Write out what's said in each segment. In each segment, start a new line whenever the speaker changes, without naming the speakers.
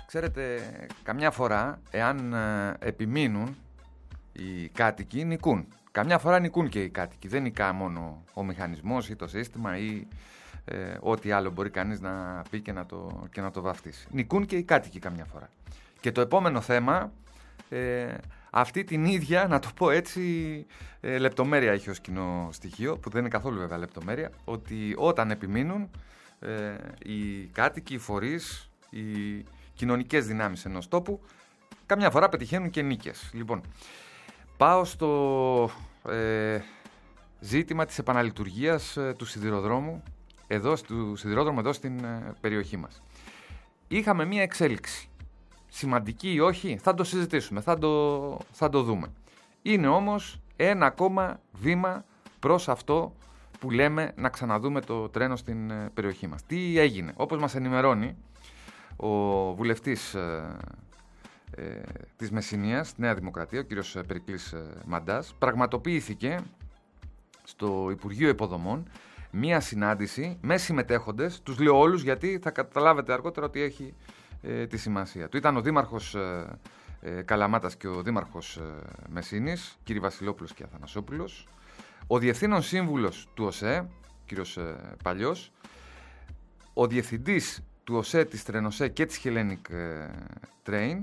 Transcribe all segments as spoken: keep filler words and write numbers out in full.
Ξέρετε, καμιά φορά, εάν ε, επιμείνουν οι κάτοικοι, νικούν. Καμιά φορά νικούν και οι κάτοικοι. Δεν νικά μόνο ο μηχανισμός ή το σύστημα ή ε, ό,τι άλλο μπορεί κανείς να πει και να, το, και να το βαφτίσει. Νικούν και οι κάτοικοι καμιά φορά. Και το επόμενο θέμα, ε, αυτή την ίδια, να το πω έτσι, ε, λεπτομέρεια έχει ως κοινό στοιχείο, που δεν είναι καθόλου βέβαια λεπτομέρεια, ότι όταν επιμείνουν ε, οι κάτοικοι, οι φορείς, οι κοινωνικές δυνάμεις ενός τόπου, καμιά φορά πετυχαίνουν και νίκες. Λοιπόν, πάω στο ε, ζήτημα της επαναλειτουργίας ε, του σιδηροδρόμου, εδώ, του σιδηρόδρομου εδώ στην ε, περιοχή μας. Είχαμε μία εξέλιξη. Σημαντική ή όχι, θα το συζητήσουμε, θα το, θα το δούμε. Είναι όμως ένα ακόμα βήμα προς αυτό που λέμε να ξαναδούμε το τρένο στην ε, περιοχή μας. Τι έγινε? Όπως μας ενημερώνει ο βουλευτής ε, ε, της Μεσσηνίας, Νέα Δημοκρατία, ο κύριος Περικλής ε, Μαντάς, πραγματοποιήθηκε στο Υπουργείο Υποδομών μία συνάντηση με συμμετέχοντες, τους λέω όλους γιατί θα καταλάβετε αργότερα ότι έχει ε, τη σημασία του. Ήταν ο Δήμαρχος ε, ε, Καλαμάτας και ο Δήμαρχος ε, Μεσσήνης, κύριοι Βασιλόπουλος και Αθανασόπουλος, ο Διευθύνων Σύμβουλος του ΟΣΕ, κύριος ε, Παλιός, ο Διευθυντής του ΟΣΕ, της Τρενοσέ και της Hellenic Train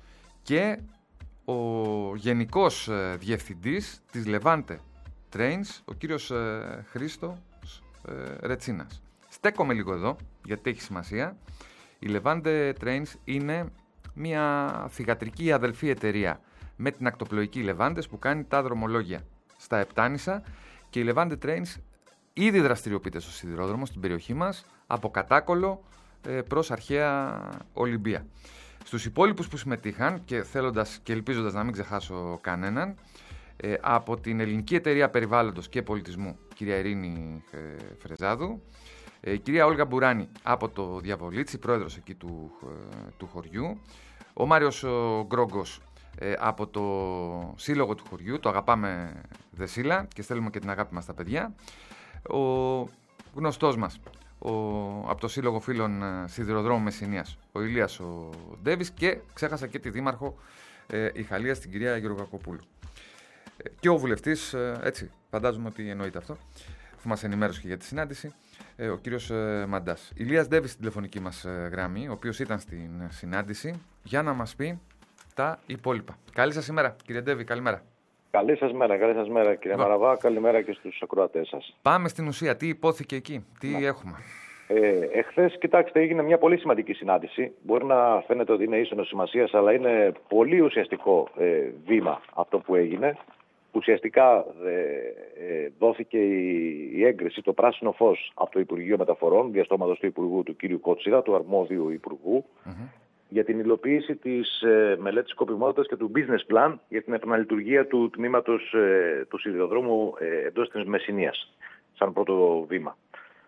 και ο Γενικός ε, Διευθυντής της Levante Trains, ο κύριος ε, Χρήστος ε, Ρετσίνας. Στέκομαι λίγο εδώ, γιατί έχει σημασία. Η Levante Trains είναι μια θυγατρική αδελφή εταιρεία με την ακτοπλοϊκή Levantes που κάνει τα δρομολόγια στα Επτάνησα, και η Levante Trains ήδη δραστηριοποιείται στο σιδηρόδρομο στην περιοχή μας, από Κατάκολο ε, προς αρχαία Ολυμπία. Στους υπόλοιπους που συμμετείχαν, και θέλοντας και ελπίζοντας να μην ξεχάσω κανέναν, ε, από την Ελληνική Εταιρεία Περιβάλλοντος και Πολιτισμού, κυρία Ειρήνη ε, Φρεζάδου, ε, η κυρία Όλγα Μπουράνη από το Διαβολίτσι, πρόεδρος εκεί του, ε, του χωριού, ο Μάριος ο Γκρόγκος ε, από το σύλλογο του χωριού, το Αγαπάμε Δεσίλα και στέλνουμε και την αγάπη μας στα παιδιά, ο γνωστός μας ο, από το Σύλλογο Φίλων Σιδηροδρόμου Μεσσηνίας, ο Ηλίας ο Ντέβης, και ξέχασα και τη δήμαρχο ε, Ιχαλίας, την κυρία Γεωργακοπούλου. Ε, και ο βουλευτής, ε, έτσι, φαντάζομαι ότι εννοείται αυτό, που μας ενημέρωσε και για τη συνάντηση, ε, ο κύριος ε, Μαντάς. Ηλίας Ντέβης στην τηλεφωνική μας ε, γραμμή, ο οποίος ήταν στην συνάντηση, για να μας πει τα υπόλοιπα. Καλή σας ημέρα, κύριε Ντέβη, καλημέρα.
Καλή σας μέρα, καλή σας μέρα κύριε Βα... Μαραβά, καλημέρα και στους ακροατές σας.
Πάμε στην ουσία, τι υπόθηκε εκεί, τι να. έχουμε.
Ε, εχθές, κοιτάξτε, έγινε μια πολύ σημαντική συνάντηση. Μπορεί να φαίνεται ότι είναι ίσονος σημασίας, αλλά είναι πολύ ουσιαστικό ε, βήμα αυτό που έγινε. Ουσιαστικά ε, ε, δόθηκε η, η έγκριση, το πράσινο φως από το Υπουργείο Μεταφορών, διαστόματος του Υπουργού του κ. Κότσιρα, του αρμόδιου Υπουργού, mm-hmm. για την υλοποίηση της ε, μελέτης σκοπιμότητας και του business plan για την επαναλειτουργία του τμήματος ε, του σιδηροδρόμου ε, εντός της Μεσσηνίας, σαν πρώτο βήμα.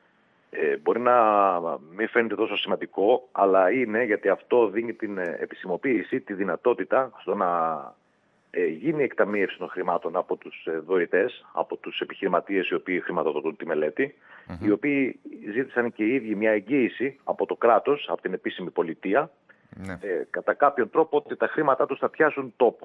Ε, μπορεί να μην φαίνεται τόσο σημαντικό, αλλά είναι, γιατί αυτό δίνει την επισημοποίηση, τη δυνατότητα στο να ε, γίνει εκταμείευση των χρημάτων από τους ε, δωρητές, από τους επιχειρηματίες οι οποίοι χρηματοδοτούν τη μελέτη, mm-hmm. οι οποίοι ζήτησαν και οι ίδιοι μια εγγύηση από το κράτος, από την επίσημη πολιτεία, ναι. ε, κατά κάποιον τρόπο ότι τα χρήματά τους θα πιάσουν τόπο.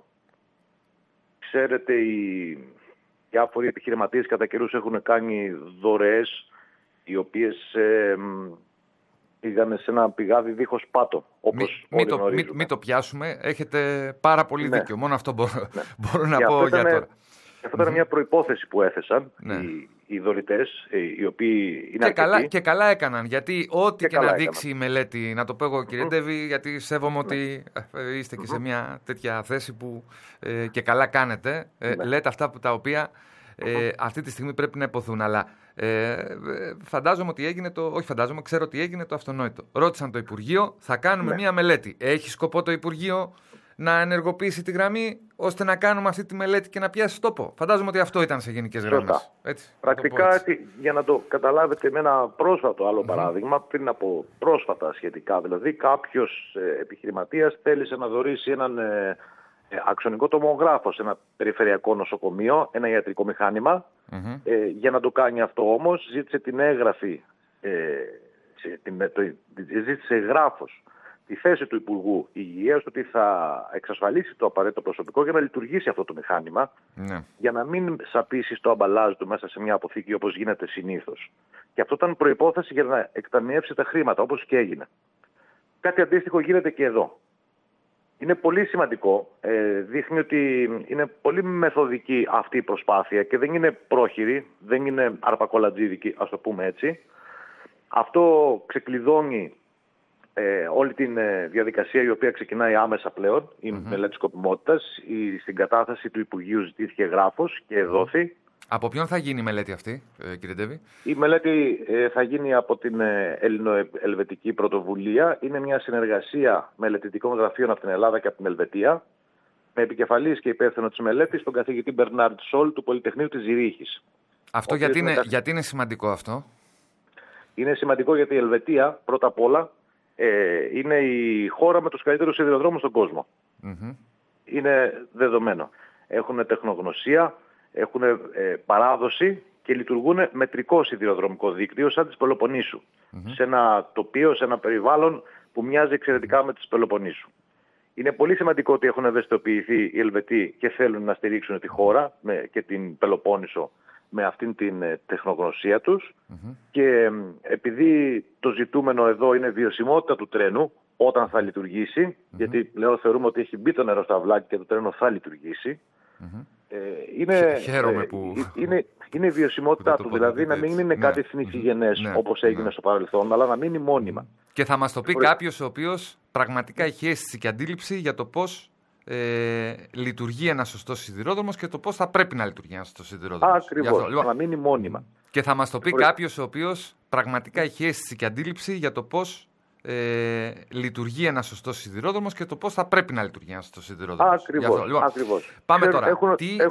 Ξέρετε, οι διάφοροι επιχειρηματίες κατά καιρούς έχουν κάνει δωρεές, οι οποίες ε, πήγαν σε ένα πηγάδι δίχως πάτο, όπως μη, όλοι
μη
γνωρίζουμε.
Μην μη το πιάσουμε, έχετε πάρα πολύ ναι. δίκιο. Μόνο αυτό μπορώ, ναι. μπορώ να
και
πω
ήταν,
για τώρα.
Αυτό ήταν mm-hmm. μια προϋπόθεση που έθεσαν ναι. οι, οι δωρητές, οι οποίοι είναι
και καλά, και καλά έκαναν, γιατί ό,τι και, και να δείξει
έκαναν.
η μελέτη, να το πω εγώ κύριε Ντέβη, mm-hmm. γιατί σέβομαι
ναι.
ότι είστε και
mm-hmm.
σε μια τέτοια θέση που ε, και καλά κάνετε, ε, ναι. λέτε αυτά που, τα οποία ε, αυτή τη στιγμή πρέπει να υποθούν, αλλά ε, φαντάζομαι ότι έγινε το, όχι φαντάζομαι, ξέρω ότι έγινε το αυτονόητο. Ρώτησαν το Υπουργείο, θα κάνουμε ναι. μια μελέτη. Έχει σκοπό το Υπουργείο να ενεργοποιήσει τη γραμμή ώστε να κάνουμε αυτή τη μελέτη και να πιάσει τόπο? Φαντάζομαι ότι αυτό ήταν σε γενικές γραμμές. Έτσι,
πρακτικά, έτσι, για να το καταλάβετε με ένα πρόσφατο άλλο mm-hmm. παράδειγμα, πριν από πρόσφατα σχετικά, δηλαδή κάποιος ε, επιχειρηματίας θέλησε να δωρήσει έναν ε, ε, αξονικό τομογράφο σε ένα περιφερειακό νοσοκομείο, ένα ιατρικό μηχάνημα. Mm-hmm. Ε, για να το κάνει αυτό όμως ζήτησε την έγγραφη, ε, σε, την, το, ζήτησε γράφος τη θέση του Υπουργού Υγείας, ότι θα εξασφαλίσει το απαραίτητο προσωπικό για να λειτουργήσει αυτό το μηχάνημα, ναι. για να μην σαπίσει το αμπαλάζ του μέσα σε μια αποθήκη όπως γίνεται συνήθως. Και αυτό ήταν προϋπόθεση για να εκταμιεύσει τα χρήματα, όπως και έγινε. Κάτι αντίστοιχο γίνεται και εδώ. Είναι πολύ σημαντικό. Ε, δείχνει ότι είναι πολύ μεθοδική αυτή η προσπάθεια και δεν είναι πρόχειρη, δεν είναι αρπακολατζίδικη, ας το πούμε έτσι. Αυτό ξεκλειδώνει ε, όλη τη ε, διαδικασία, η οποία ξεκινάει άμεσα πλέον, η mm-hmm. μελέτη σκοπιμότητας. Η, στην κατάθεση του Υπουργείου ζητήθηκε γράφος και δόθη.
Από ποιον θα γίνει η μελέτη αυτή, ε, κύριε Ντέβη?
Η μελέτη ε, θα γίνει από την ε, Ελληνοελβετική Πρωτοβουλία. Είναι μια συνεργασία μελετητικών γραφείων από την Ελλάδα και από την Ελβετία, με επικεφαλής και υπεύθυνο της μελέτης τον καθηγητή Μπερνάρντ Σόλ του Πολυτεχνείου της Ζηρίχης.
Αυτό γιατί είναι, μετα... γιατί είναι σημαντικό αυτό?
Είναι σημαντικό γιατί η Ελβετία, πρώτα απ' όλα, ε, είναι η χώρα με τους καλύτερους σιδηροδρόμους στον κόσμο. Mm-hmm. Είναι δεδομένο. Έχουν τεχνογνωσία, έχουν ε, παράδοση και λειτουργούν μετρικό σιδηροδρομικό δίκτυο σαν της Πελοποννήσου. Mm-hmm. Σε ένα τοπίο, σε ένα περιβάλλον που μοιάζει εξαιρετικά με της Πελοποννήσου. Είναι πολύ σημαντικό ότι έχουν ευαισθητοποιηθεί οι Ελβετοί και θέλουν να στηρίξουν τη χώρα με, και την Πελοπόννησο με αυτήν την ε, τεχνογνωσία τους. Mm-hmm. Και ε, επειδή το ζητούμενο εδώ είναι βιωσιμότητα του τρένου όταν θα λειτουργήσει, mm-hmm. γιατί λέω θεωρούμε ότι έχει μπει το νερό στα βλάκια και το τρένο θα λειτουργήσει, mm-hmm. ε, είναι,
Χαίρομαι
ε,
που...
είναι, είναι η βιωσιμότητα του, δηλαδή να μην είναι κάτι θνησιγενές ναι. όπως έγινε ναι. στο παρελθόν, αλλά να μείνει μόνιμα.
Και θα μας το πει Φορε... κάποιος ο οποίος πραγματικά έχει αίσθηση και αντίληψη για το πώς ε, λειτουργεί ένας σωστός σιδηρόδρομος και το πώς θα πρέπει να λειτουργεί ένας σωστός σιδηρόδρομος.
Ακριβώς, λοιπόν, να μείνει μόνιμα.
Και θα μας το πει Φορε... κάποιος ο οποίος πραγματικά έχει αίσθηση και αντίληψη για το πώς ε, λειτουργεί ένας σωστός σιδηρόδρομος και το πώς θα πρέπει να λειτουργεί ένας σωστός σιδηρόδρομος.
Ακριβώς, λοιπόν, ακριβώς.
Πάμε τώρα.
Έχουν,
Τι,
έχουν